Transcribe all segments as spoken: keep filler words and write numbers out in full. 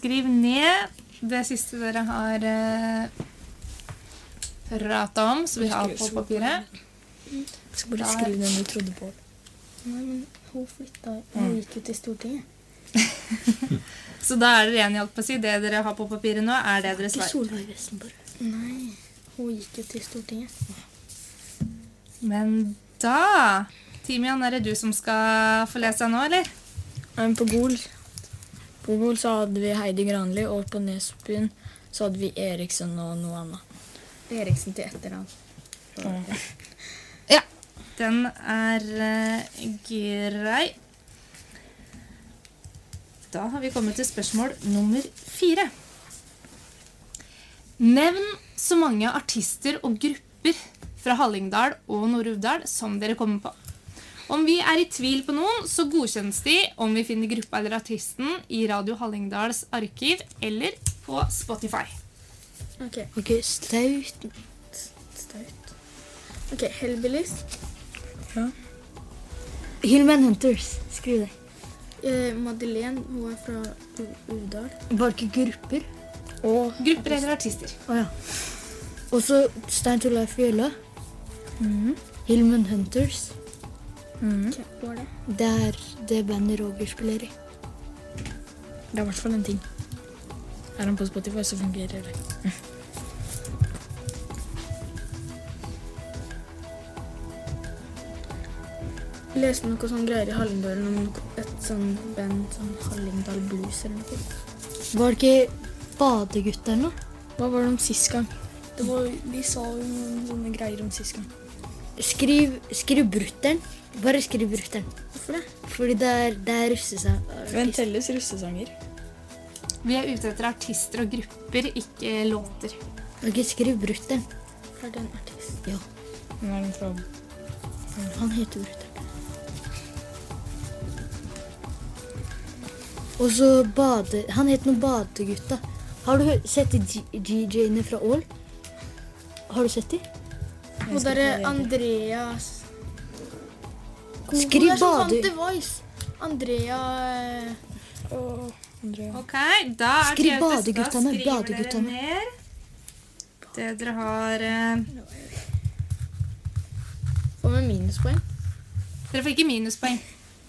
skriv ned det siste dere har uh, pratet om, så vi har på papiret. Jeg skal bare skrive den du trodde på. Nei, men hun flyttet, hun gikk jo til Stortinget. Så da er dere enige, holdt på å si, det dere har på papiret nå, er det dere svarer. Ikke Solveig Vestenborg. Nei, hun gikk jo til Stortinget. Men da, Timian, er det du som skal få lese nå, eller? Um, på Gol På Gol så hadde vi Heidi Granli, og på Nesbyen så hadde vi Eriksen og noe annet. Eriksen til etternavn. Ja. Ja, den er uh, grei. Da har vi kommet til spørsmål nummer fire. Nevn så mange artister og grupper fra Hallingdal og Nord-Uvdal som dere kommer på. Om vi er i tvil på noen, så godkjennes de om vi finner gruppa eller artisten i Radio Hallingdals arkiv eller på Spotify. Ok, ok, Staut. Staut. Ok, Hellbillies. Ja. Hillman Hunters, skriv det. Eh, Madeleine, hun er fra U- Uvdal. Var det ikke grupper? Og Grupper eller artister. Åja. Og så Stein Torleif Fjøla. Mhm. Hillman Hunters. Mhm. Ok, hva er det? Det er det bandet Roger spiller i. Det er i hvert fall en ting. Er han på Spotify, så fungerer det. Jeg leste noe sånn greier i Hallingdal om noe- et sånn band, sånn Hallingdal Blues eller noe. Var det ikke Badegutter nå? Hva var det om sist gang? Det var, de sa jo noen sånne greier om sist gang. Skriv, skriv Brutteren. Bare skriv Brutteren. Hvorfor det? Fordi det er, det er russesang. Hvem telles russesanger? Vi er ute etter artister og grupper, ikke låter. Ok, skriv Brutteren. Er det en artist? Ja, Hvem er den fra? han heter Brutteren. Og så bade... Han heter noe Badegutta. Har du hø- sett de G- G J-ene fra Ål? Har du sett de? Og der er Andreas. Skriv Hun er som bade- vant The Voice. Andrea... eh, Åh, Andrea. Ok, da er Skriv det beste. Da badeguttene, skriver badeguttene. dere ned. Det dere har... eh, Får vi minuspoeng? Dere får ikke minuspoeng.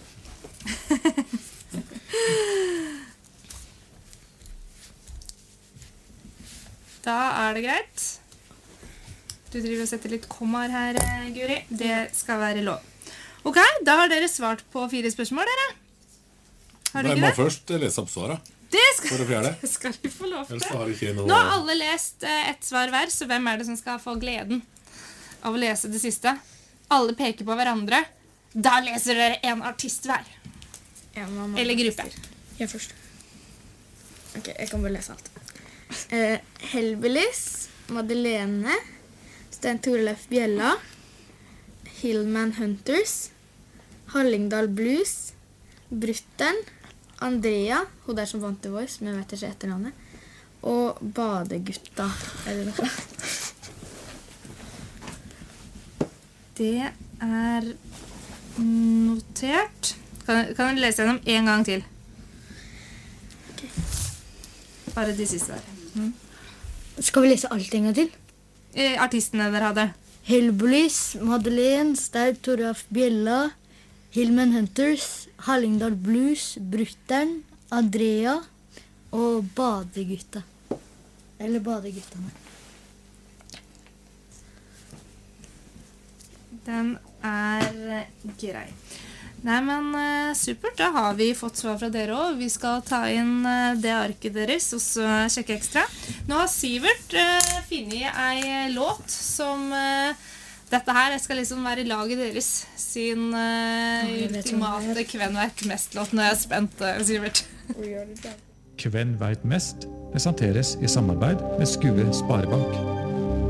Da er det greit. Du driver og setter litt kommaer her, eh, Guri. Det skal være lov. Ok, da har dere svart på fire spørsmål, dere. Har dere Jeg må ikke det? først lese opp svaret Det skal, for det fjerde. det skal vi få lov Ellers til. har ikke noe... Nå har alle lest eh, ett svar hver, så hvem er det som skal få gleden av å lese det siste? Alle peker på hverandre. Da leser dere en artist hver. Ja, mamma. Eller gruppe. Jeg først. Ok, jeg kan bare lese alt. Eh, Hellbillies, Madeleine, Stein Torleif Bjella, Hillman Hunters, Hallingdal Blues, Brutteren, Andrea, hun der som vant The Voice, men jeg vet ikke etternavnet, og Badegutta, eller noe. Det er notert. Kan, kan jeg lese gjennom en gang til? Bare de siste der. Mm. Skal vi lese alt en gang til? Eh, artistene dere hadde. Hellbillies, Madeleine, Stein Torleif Bjella, Hillman Hunters, Hallingdal Blues, Brutteren, Andrea og Badegutta. Eller Badeguttene. Den er grei. Nei, men eh, supert. Da har vi fått svar fra dere også. Vi skal ta inn eh, det arket deres og så sjekke ekstra. Nå har Sivert uh, finnet ei låt som eh, dette her skal liksom være laget deres sin eh, jeg vet ultimate Kven vet mest-låt. Nå er jeg spent, eh, Sivert. Kven veit mest presenteres i samarbeid med Skue Sparebank.